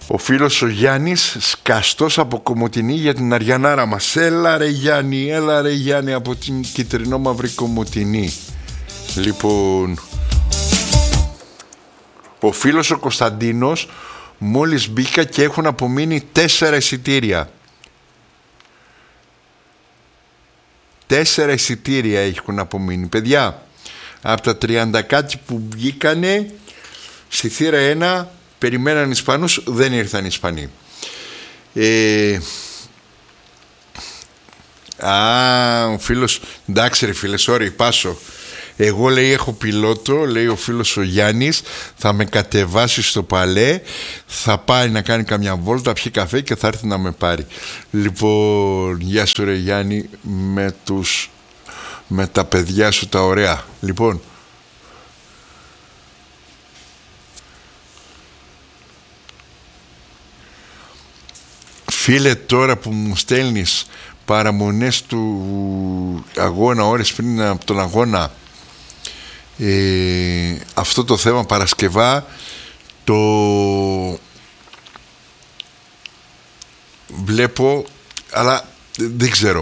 Ο φίλος ο Γιάννης, σκαστός από Κομοτηνή για την Αριανάρα μας. Έλα ρε Γιάννη από την κυτρινό-μαύρη Κομοτηνή. Λοιπόν, ο φίλος ο Κωνσταντίνος, μόλις μπήκα και έχουν απομείνει 4 εισιτήρια. 4 εισιτήρια έχουν απομείνει. Παιδιά, από τα 30 κάτι που βγήκανε στη θύρα 1 περιμέναν Ισπανούς, δεν ήρθαν Ισπανοί. Ο φίλος, εντάξει ρε φίλε, sorry, πάσω. Εγώ λέει έχω πιλότο, λέει ο φίλος ο Γιάννης, θα με κατεβάσει στο παλέ, θα πάει να κάνει καμιά βόλτα, πιει καφέ και θα έρθει να με πάρει. Λοιπόν, γεια σου ρε Γιάννη, με τα παιδιά σου τα ωραία. Λοιπόν, φίλε, τώρα που μου στέλνεις παραμονές του αγώνα, ώρες πριν από τον αγώνα, αυτό το θέμα Παρασκευά το βλέπω, αλλά δεν ξέρω.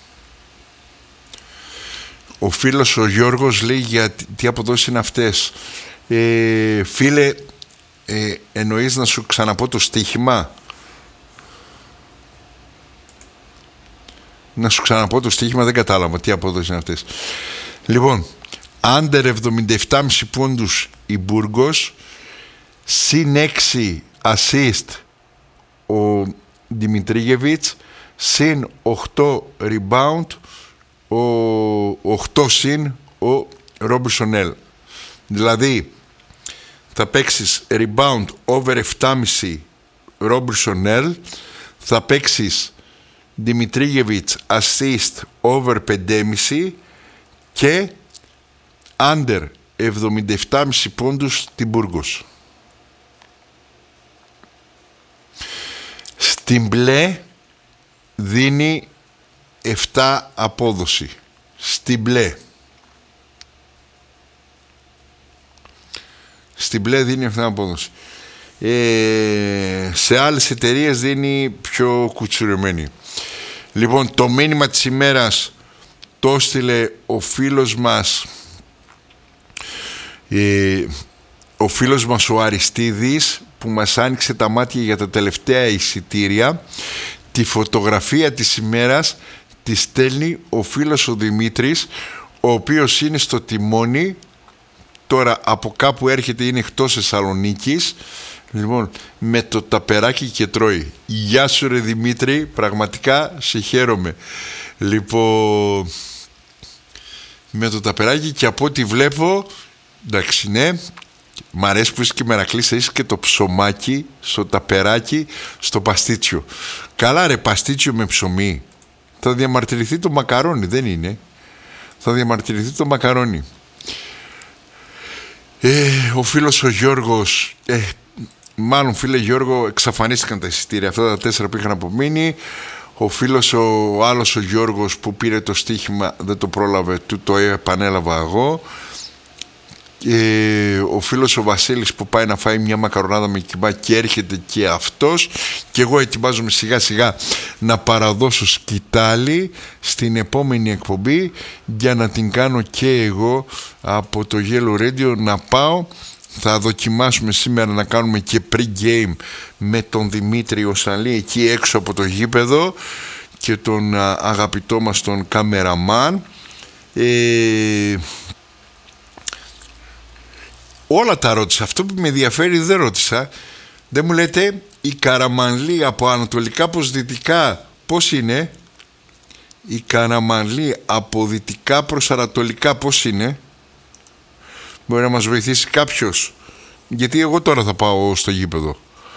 Ο φίλος ο Γιώργος λέει για τι αποδόσεις είναι αυτές. Φίλε, εννοείς να σου ξαναπώ το στοίχημα? Να σου ξαναπώ το στοίχημα, δεν κατάλαβα τι απόδοση είναι αυτές. Λοιπόν, under 77,5 πόντους η Μπούργος, συν 6 assist ο Δημητρίγεβιτς, συν 8 rebound, 8 συν ο Ρόμπερσον. Δηλαδή θα παίξεις rebound over 7,5 Ρόμπερσον, θα παίξεις Δημητρίγεβιτς assist over 5,5 και under 77,5 πόντους την Μπούργος. Στην μπλε δίνει 7 απόδοση. Στην μπλε. Στην μπλε δίνει 7 απόδοση. Σε άλλες εταιρείες δίνει πιο κουτσουρεμένη. Λοιπόν, το μήνυμα της ημέρας το έστειλε ο φίλος μας ο Αριστίδης, που μας άνοιξε τα μάτια για τα τελευταία εισιτήρια. Τη φωτογραφία της ημέρας τη στέλνει ο φίλος ο Δημήτρης, ο οποίος είναι στο τιμόνι τώρα, από κάπου έρχεται, είναι εκτός Θεσσαλονίκης. Λοιπόν, με το ταπεράκι και τρώει. Γεια σου ρε Δημήτρη, πραγματικά σε χαίρομαι. Λοιπόν, με το ταπεράκι, και από ό,τι βλέπω, εντάξει, ναι, μ' αρέσει που είσαι και μερακλής, είσαι και το ψωμάκι στο ταπεράκι, στο παστίτσιο. Καλά ρε, παστίτσιο με ψωμί. Θα διαμαρτυρηθεί το μακαρόνι, δεν είναι? Θα διαμαρτυρηθεί το μακαρόνι. Ο φίλος ο Γιώργος, μάλλον φίλε Γιώργο, εξαφανίστηκαν τα εισιτήρια, αυτά τα 4 που είχαν απομείνει. Ο φίλος ο άλλος ο Γιώργος που πήρε το στοίχημα δεν το πρόλαβε, του το επανέλαβα εγώ. Ο φίλος ο Βασίλης που πάει να φάει μια μακαρονάδα με κιμπά και έρχεται και αυτός, και εγώ ετοιμάζομαι σιγά σιγά να παραδώσω σκητάλη στην επόμενη εκπομπή για να την κάνω και εγώ από το Yellow Radio, να πάω. Θα δοκιμάσουμε σήμερα να κάνουμε και pre-game με τον Δημήτρη Οσαλή εκεί έξω από το γήπεδο και τον αγαπητό μας τον καμεραμάν. Όλα τα ρώτησα. Αυτό που με ενδιαφέρει δεν ρώτησα. Δεν μου λέτε η Καραμανλή από ανατολικά προς δυτικά πώς είναι? Η Καραμανλή από δυτικά προς ανατολικά πώς είναι? Μπορεί να μας βοηθήσει κάποιος? Γιατί εγώ τώρα θα πάω στο γήπεδο.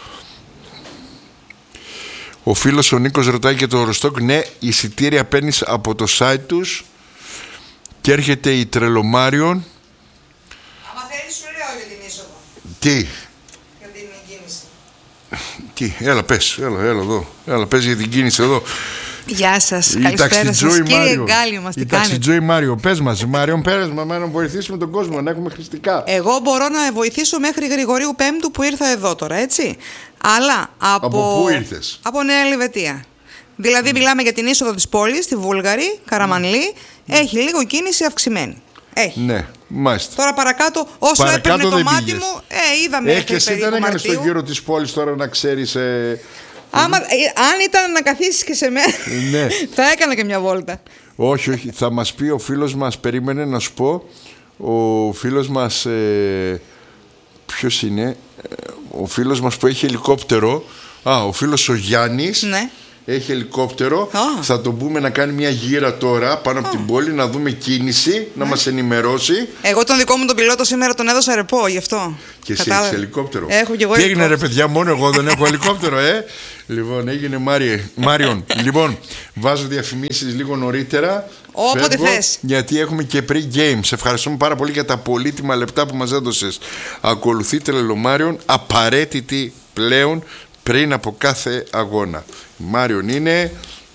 Ο φίλος ο Νίκος ρωτάει για το Ροστόκ. Ναι, εισιτήρια παίρνεις από το site τους και έρχεται η Τρελομάριον. Άμα θέλεις σου λέω για την είσοδο. Τι? Για την κίνηση. Τι? Έλα πες, έλα εδώ. Έλα πες για την κίνηση εδώ. Γεια σας, καλησπέρα σας. Κύριε Γκάλιο μας, τι κάνετε? Η ταξιτζόη Μάριο, πες μας, Μάριον, πέρασμα, να βοηθήσουμε τον κόσμο, να έχουμε χρηστικά. Εγώ μπορώ να βοηθήσω μέχρι Γρηγορίου Πέμπτου που ήρθα εδώ τώρα, έτσι. Αλλά από πού ήρθες? Από Νέα Ελβετία. Δηλαδή μιλάμε για την είσοδο της πόλης, τη Βούλγαρη, Καραμανλή. Έχει λίγο κίνηση αυξημένη. Έχει. Ναι, μάλιστα. Τώρα παρακάτω, όσο έπαιρνε το μάτι μου, είδαμε και εσύ δεν έκανες στο γύρο της πόλης τώρα να ξέρεις... αν ήταν να καθίσεις και σε μένα, ναι. θα έκανα και μια βόλτα. Όχι, θα μας πει ο φίλος μας, περίμενε να σου πω, ο φίλος μας, ποιος είναι, ο φίλος μας που έχει ελικόπτερο, ο φίλος ο Γιάννης, ναι. Έχει ελικόπτερο, θα τον πούμε να κάνει μια γύρα τώρα πάνω από την πόλη, να δούμε κίνηση, να μας ενημερώσει. Εγώ τον δικό μου τον πιλότο σήμερα τον έδωσα ρεπό, γι' αυτό. Και εσύ έχεις ελικόπτερο? Έχω και εγώ. Τι έγινε ρε παιδιά, μόνο εγώ δεν έχω ελικόπτερο, Λοιπόν, έγινε Μάριον. Λοιπόν, βάζω διαφημίσεις λίγο νωρίτερα. Όποτε θες. Γιατί έχουμε και pre-game. Σε ευχαριστούμε πάρα πολύ για τα πολύτιμα λεπτά που μας έδωσες. Ακολουθεί Τρελομάριον, απαραίτητη πλέον πριν από κάθε αγώνα. Η Μάριον είναι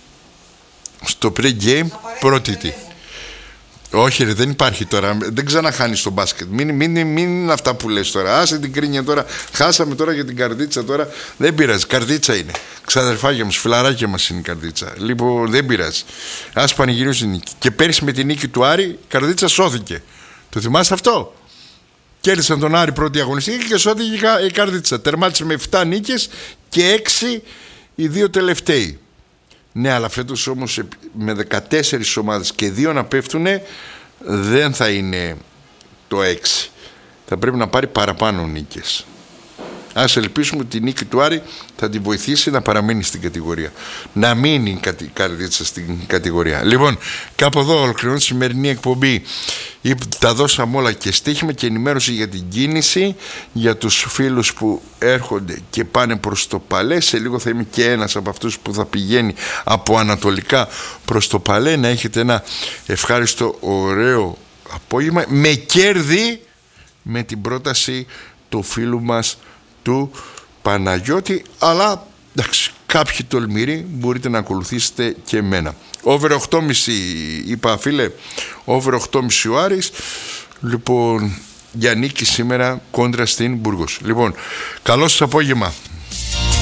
στο pre-game πρώτη. Όχι ρε, δεν υπάρχει τώρα. Δεν ξαναχάνεις στο μπάσκετ. Μην είναι αυτά που λες τώρα. Άσε την κρίνια τώρα. Χάσαμε τώρα για την καρδίτσα τώρα. Δεν πειράζει. Καρδίτσα είναι. Ξαδερφάκια μας, φιλαράκια μας είναι η καρδίτσα. Λοιπόν, δεν πειράζει. Ας πανηγυρίσει την νίκη. Και πέρυσι με την νίκη του Άρη, η καρδίτσα σώθηκε. Το θυμάσαι αυτό? Κέρδισαν τον Άρη πρώτη αγωνιστική και σώθηκε η καρδίτσα. Τερμάτισε με 7 νίκες και 6 οι 2 τελευταίοι. Ναι, αλλά φέτος όμως με 14 ομάδες και 2 να πέφτουν δεν θα είναι το 6. Θα πρέπει να πάρει παραπάνω νίκες. Ας ελπίσουμε ότι η νίκη του Άρη θα τη βοηθήσει να παραμείνει στην κατηγορία. Να μείνει η καρδίτσα στην κατηγορία. Λοιπόν, κάπου εδώ ολοκληρώνω τη σημερινή εκπομπή. Τα δώσαμε όλα και στοίχημα και ενημέρωση για την κίνηση, για τους φίλους που έρχονται και πάνε προς το Παλέ. Σε λίγο θα είμαι και ένας από αυτούς που θα πηγαίνει από ανατολικά προς το Παλέ. Να έχετε ένα ευχάριστο ωραίο απόγευμα με κέρδη, με την πρόταση του φίλου μας του Παναγιώτη, αλλά εντάξει, κάποιοι τολμηροί μπορείτε να ακολουθήσετε και εμένα. Over 8,5 είπα φίλε, over 8,5 ο Άρης, λοιπόν, για νίκη σήμερα κόντρα στην Μπούργος. Λοιπόν, καλό σας απόγευμα.